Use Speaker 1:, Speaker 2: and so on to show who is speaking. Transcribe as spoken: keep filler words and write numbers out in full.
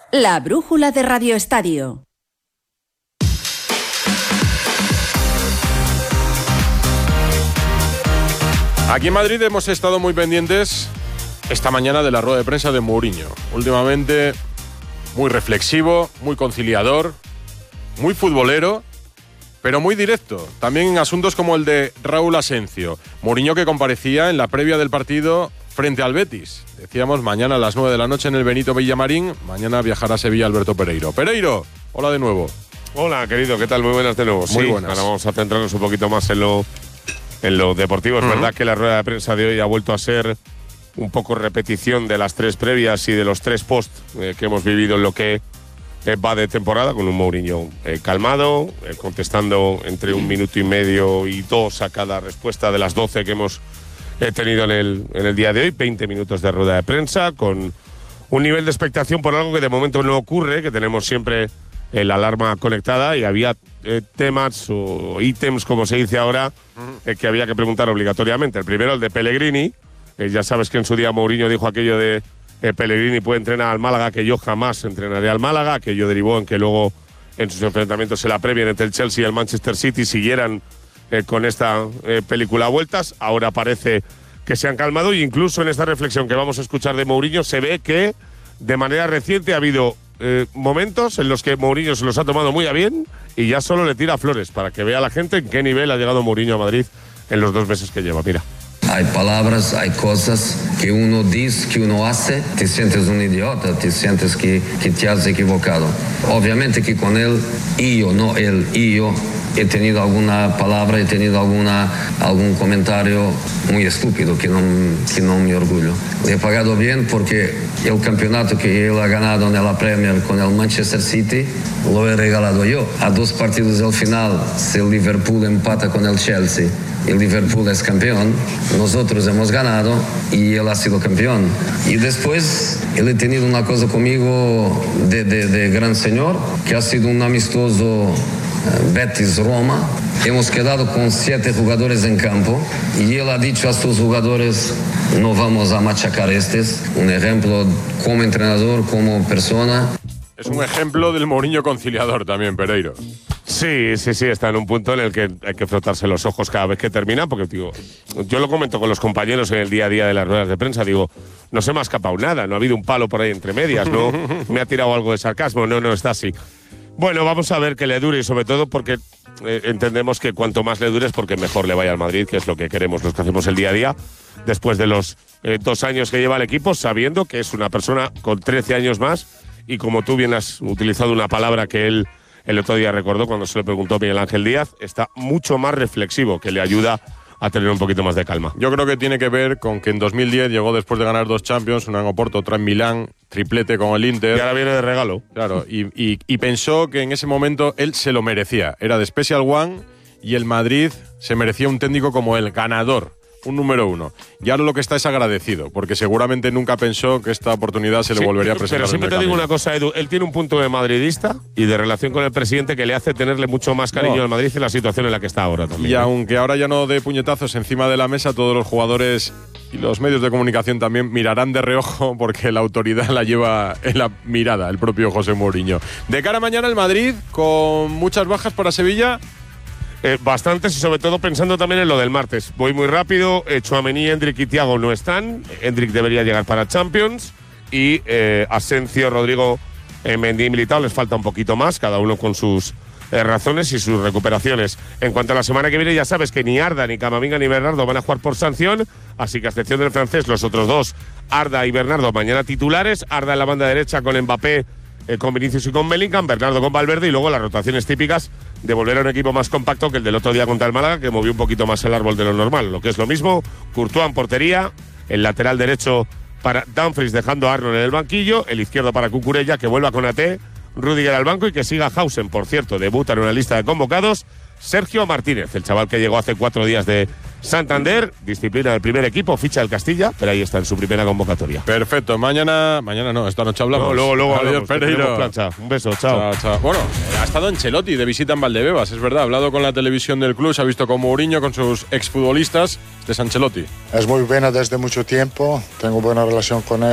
Speaker 1: La brújula de Radio Estadio.
Speaker 2: Aquí en Madrid hemos estado muy pendientes esta mañana de la rueda de prensa de Mourinho. Últimamente muy reflexivo, muy conciliador, muy futbolero, pero muy directo. También en asuntos como el de Raúl Asencio. Mourinho que comparecía en la previa del partido frente al Betis. Decíamos mañana a las nueve de la noche en el Benito Villamarín. Mañana viajará a Sevilla Alberto Pereiro. Pereiro, hola de nuevo.
Speaker 3: Hola, querido, ¿qué tal? Muy buenas de nuevo.
Speaker 2: Muy
Speaker 3: sí,
Speaker 2: buenas.
Speaker 3: Ahora vamos a centrarnos un poquito más en lo, en lo deportivo. Es uh-huh. verdad que la rueda de prensa de hoy ha vuelto a ser un poco repetición de las tres previas y de los tres post eh, que hemos vivido en lo que eh, va de temporada, con un Mourinho eh, calmado, eh, contestando entre un minuto y medio y dos a cada respuesta de las doce que hemos eh, tenido en el, en el día de hoy. veinte minutos de rueda de prensa, con un nivel de expectación por algo que de momento no ocurre, que tenemos siempre eh, la alarma conectada, y había eh, temas o ítems, como se dice ahora, eh, que había que preguntar obligatoriamente. El primero, el de Pellegrini. Eh, ya sabes que en su día Mourinho dijo aquello de eh, Pellegrini puede entrenar al Málaga, que yo jamás entrenaré al Málaga, aquello derivó en que luego en sus enfrentamientos en la Premier entre el Chelsea y el Manchester City siguieran eh, con esta eh, película a vueltas. Ahora parece que se han calmado, y incluso en esta reflexión que vamos a escuchar de Mourinho se ve que de manera reciente ha habido eh, momentos en los que Mourinho se los ha tomado muy a bien y ya solo le tira flores para que vea la gente en qué nivel ha llegado Mourinho a Madrid en los dos meses que lleva. Mira.
Speaker 4: Hay palabras, hay cosas que uno dice, que uno hace, te sientes un idiota, te sientes que, que te has equivocado. Obviamente que con él, yo, no él, yo, he tenido alguna palabra, he tenido alguna, algún comentario muy estúpido que no, que no me orgullo. Le he pagado bien porque el campeonato que él ha ganado en la Premier con el Manchester City lo he regalado yo. A dos partidos del final, si el Liverpool empata con el Chelsea, el Liverpool es campeón, nosotros hemos ganado y él ha sido campeón. Y después él ha tenido una cosa conmigo de, de, de gran señor, que ha sido un amistoso Betis-Roma. Hemos quedado con siete jugadores en campo y él ha dicho a sus jugadores: no vamos a machacar estos. Un ejemplo como entrenador, como persona.
Speaker 2: Es un ejemplo del Mourinho conciliador también, Pereiro.
Speaker 3: Sí, sí, sí, está en un punto en el que hay que frotarse los ojos cada vez que termina, porque digo, yo lo comento con los compañeros en el día a día de las ruedas de prensa, digo, no se me ha escapado nada, no ha habido un palo por ahí entre medias, no me ha tirado algo de sarcasmo, no, no, está así. Bueno, vamos a ver que le dure, y sobre todo porque eh, entendemos que cuanto más le dure es porque mejor le vaya al Madrid, que es lo que queremos los que hacemos el día a día, después de los eh, dos años que lleva el equipo, sabiendo que es una persona con trece años más, y como tú bien has utilizado una palabra que él el otro día recordó cuando se le preguntó a Miguel Ángel Díaz, está mucho más reflexivo, que le ayuda a tener un poquito más de calma.
Speaker 2: Yo creo que tiene que ver con que en dos mil diez llegó después de ganar dos Champions, una en Oporto, otra en Milán, triplete con el Inter.
Speaker 3: Y ahora viene de regalo.
Speaker 2: Claro, y, y, y pensó que en ese momento él se lo merecía. Era de Special One y el Madrid se merecía un técnico como el ganador, un número uno. Y ahora lo que está es agradecido, porque seguramente nunca pensó que esta oportunidad se le sí, volvería a presentar.
Speaker 3: Pero siempre te digo una cosa, Edu, él tiene un punto de madridista y de relación con el presidente que le hace tenerle mucho más cariño no. al Madrid en la situación en la que está ahora también.
Speaker 2: Y ¿eh? aunque ahora ya no dé puñetazos encima de la mesa, todos los jugadores y los medios de comunicación también mirarán de reojo, porque la autoridad la lleva en la mirada el propio José Mourinho. De cara a mañana el Madrid, con muchas bajas para Sevilla.
Speaker 3: Eh, bastantes, y sobre todo pensando también en lo del martes. Voy muy rápido. eh, Tchouaméni, Endrick y Thiago no están. Endrick debería llegar para Champions. Y eh, Asencio, Rodrigo, eh, Mendy y Militao les falta un poquito más, cada uno con sus eh, razones y sus recuperaciones. En cuanto a la semana que viene, ya sabes que ni Arda, ni Camavinga, ni Bernardo van a jugar por sanción. Así que a excepción del francés, los otros dos, Arda y Bernardo, mañana titulares. Arda en la banda derecha con Mbappé, Eh, con Vinicius y con Bellingham, Bernardo con Valverde, y luego las rotaciones típicas de volver a un equipo más compacto que el del otro día contra el Málaga, que movió un poquito más el árbol de lo normal. Lo que es lo mismo, Courtois en portería, el lateral derecho para Dumfries dejando a Arnold en el banquillo, el izquierdo para Cucurella, que vuelva con A T, Rüdiger al banco y que siga Hausen, por cierto, debuta en una lista de convocados, Sergio Martínez, el chaval que llegó hace cuatro días de Santander, disciplina del primer equipo, ficha del Castilla, pero ahí está en su primera convocatoria.
Speaker 2: Perfecto, mañana, mañana no, esta noche hablamos.
Speaker 3: No, luego, luego
Speaker 2: Adiós,
Speaker 3: hablamos,
Speaker 2: Pereiro.
Speaker 3: Plancha. Un beso, chao.
Speaker 2: chao, chao. Bueno, ha estado Ancelotti de visita en Valdebebas, es verdad, ha hablado con la televisión del club, se ha visto con Mourinho, con sus exfutbolistas. Este es Ancelotti.
Speaker 5: Es muy buena desde mucho tiempo, tengo buena relación con él.